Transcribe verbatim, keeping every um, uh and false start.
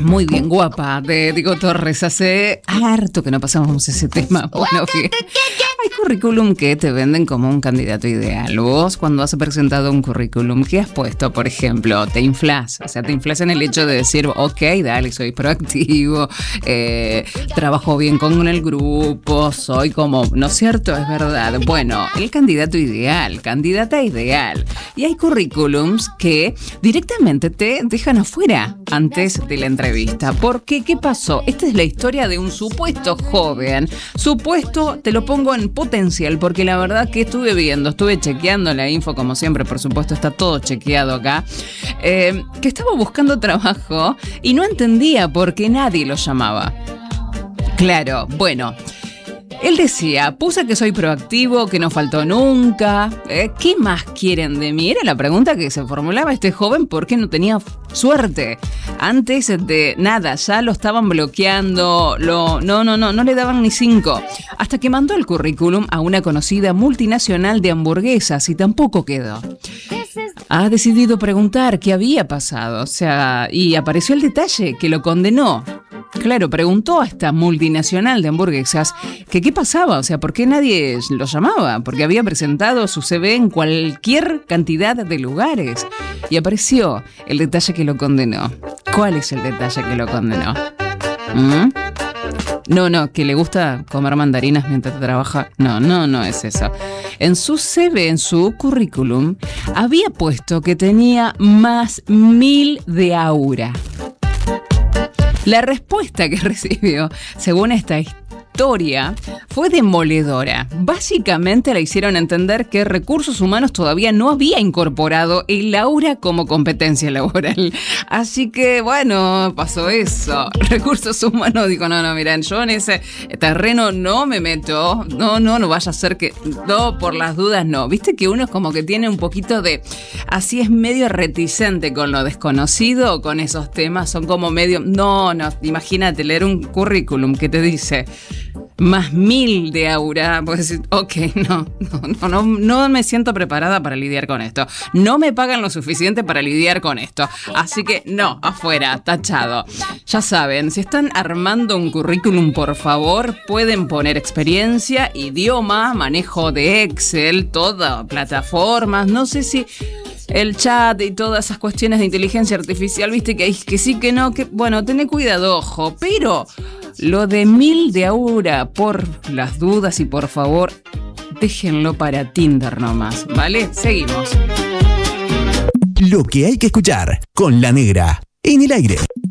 Muy bien, guapa, de Diego Torres. Hace harto que no pasamos ese tema. Bueno, bien. Hay currículum que te venden como un candidato ideal. Vos, cuando has presentado un currículum, ¿qué has puesto? Por ejemplo, te inflas. O sea, te inflas en el hecho de decir, ok, dale, soy proactivo, eh, trabajo bien con el grupo, soy como, ¿no es cierto? Es verdad. Bueno, el candidato ideal, candidata ideal. Y hay currículums que directamente te dejan afuera antes de la entrevista. ¿Por qué? ¿Qué pasó? Esta es la historia de un supuesto joven. Supuesto, te lo pongo en potencial, porque la verdad que estuve viendo, estuve chequeando la info, como siempre, por supuesto, está todo chequeado acá, eh, que estaba buscando trabajo y no entendía por qué nadie lo llamaba. Claro, bueno... Él decía, puse que soy proactivo, que no faltó nunca. ¿Eh? ¿Qué más quieren de mí? Era la pregunta que se formulaba este joven porque no tenía suerte. Antes de nada, ya lo estaban bloqueando, lo, no, no, no, no le daban ni cinco. Hasta que mandó el currículum a una conocida multinacional de hamburguesas y tampoco quedó. Ha decidido preguntar qué había pasado, o sea, y apareció el detalle que lo condenó. Claro, preguntó a esta multinacional de hamburguesas que qué pasaba, o sea, por qué nadie lo llamaba, porque había presentado su C V en cualquier cantidad de lugares. Y apareció el detalle que lo condenó. ¿Cuál es el detalle que lo condenó? ¿Mm? No, no, que le gusta comer mandarinas mientras trabaja. No, no, no es eso. En su C V, en su currículum, había puesto que tenía más mil de aura. La respuesta que recibió, según esta historia, fue demoledora. Básicamente le hicieron entender que Recursos Humanos todavía no había incorporado el aura como competencia laboral. Así que, bueno, pasó eso. Recursos Humanos dijo, no, no, miren, yo en ese terreno no me meto. No, no, no vaya a ser que... No, por las dudas no. Viste que uno es como que tiene un poquito de... Así es medio reticente con lo desconocido, con esos temas. Son como medio... No, no, imagínate leer un currículum que te dice... más mil de aura, pues decir, ok, no, no, no, no me siento preparada para lidiar con esto. No me pagan lo suficiente para lidiar con esto. Así que no, afuera, tachado. Ya saben, si están armando un currículum, por favor, pueden poner experiencia, idioma, manejo de Excel, todas plataformas, no sé si... el chat y todas esas cuestiones de inteligencia artificial, viste que, que sí, que no, que bueno, tené cuidado, ojo, pero lo de mil de aura, por las dudas y por favor, déjenlo para Tinder nomás, ¿vale? Seguimos. Lo que hay que escuchar con La Negra en el aire.